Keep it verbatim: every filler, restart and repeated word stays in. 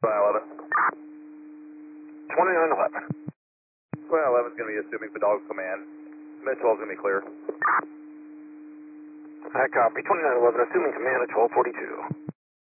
eleven. twenty-nine eleven. Well, eleven's going to be assuming for dog command. Mid twelve's going to be clear. I copy. twenty-nine eleven, assuming command at twelve forty-two.